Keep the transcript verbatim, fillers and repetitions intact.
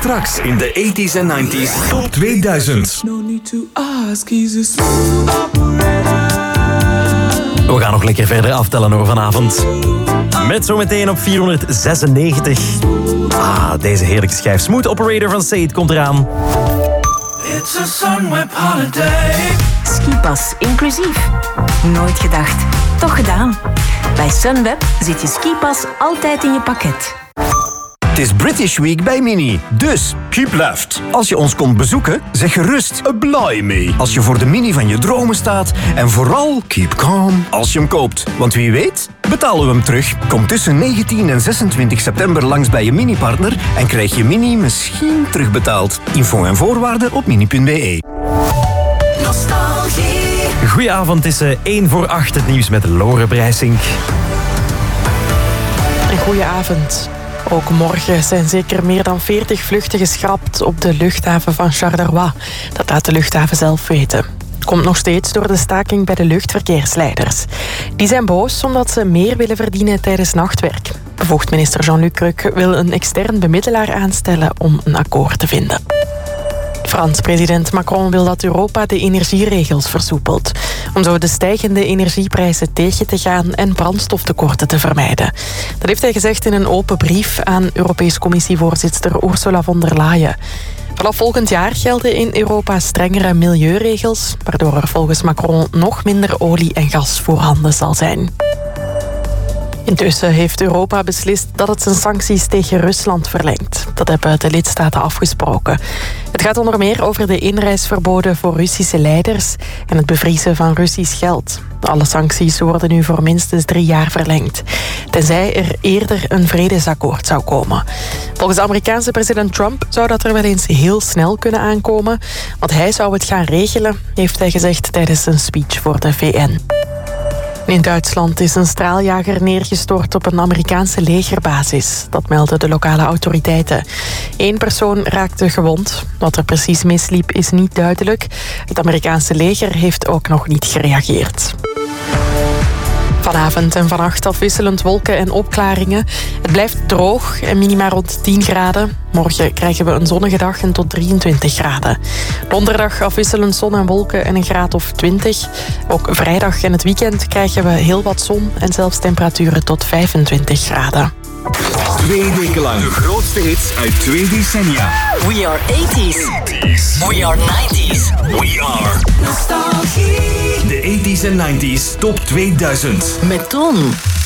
Straks in de tachtiger en negentiger Top tweeduizend. No need to ask, he's a smooth operator. We gaan nog lekker verder aftellen hoor vanavond. Met zometeen op vierhonderdzesennegentig. Ah, deze heerlijke schijf. Smooth Operator van Said komt eraan. It's a Sunweb holiday. Skipas inclusief. Nooit gedacht, toch gedaan. Bij Sunweb zit je skipas altijd in je pakket. Het is British Week bij Mini, dus keep left. Als je ons komt bezoeken, zeg gerust blij mee. Als je voor de Mini van je dromen staat en vooral keep calm als je hem koopt. Want wie weet, betalen we hem terug. Kom tussen negentien en zesentwintig september langs bij je Mini-partner en krijg je Mini misschien terugbetaald. Info en voorwaarden op mini punt b e. Nostalgie. Goedenavond, het is één voor acht het nieuws met Lore Brijsink. Een goeie avond. Ook morgen zijn zeker meer dan veertig vluchten geschrapt op de luchthaven van Charleroi. Dat laat de luchthaven zelf weten. Het komt nog steeds door de staking bij de luchtverkeersleiders. Die zijn boos omdat ze meer willen verdienen tijdens nachtwerk. Bevoegd minister Jean-Luc Cruc wil een extern bemiddelaar aanstellen om een akkoord te vinden. Frans president Macron wil dat Europa de energieregels versoepelt, om zo de stijgende energieprijzen tegen te gaan en brandstoftekorten te vermijden. Dat heeft hij gezegd in een open brief aan Europees Commissievoorzitter Ursula von der Leyen. Vanaf volgend jaar gelden in Europa strengere milieuregels, waardoor er volgens Macron nog minder olie en gas voorhanden zal zijn. Intussen heeft Europa beslist dat het zijn sancties tegen Rusland verlengt. Dat hebben de lidstaten afgesproken. Het gaat onder meer over de inreisverboden voor Russische leiders en het bevriezen van Russisch geld. Alle sancties worden nu voor minstens drie jaar verlengd, tenzij er eerder een vredesakkoord zou komen. Volgens de Amerikaanse president Trump zou dat er wel eens heel snel kunnen aankomen, want hij zou het gaan regelen, heeft hij gezegd tijdens een speech voor de V N. In Duitsland is een straaljager neergestort op een Amerikaanse legerbasis. Dat melden de lokale autoriteiten. Eén persoon raakte gewond. Wat er precies misliep is niet duidelijk. Het Amerikaanse leger heeft ook nog niet gereageerd. Vanavond en vannacht afwisselend wolken en opklaringen. Het blijft droog en minima rond tien graden. Morgen krijgen we een zonnige dag en tot drieëntwintig graden. Donderdag afwisselend zon en wolken en een graad of twintig. Ook vrijdag en het weekend krijgen we heel wat zon en zelfs temperaturen tot vijfentwintig graden. Twee weken lang de grootste hits uit twee decennia. We are tachtigers. We are nineties. We are Nostalgie. de tachtiger en negentiger Top tweeduizend. Met Ton.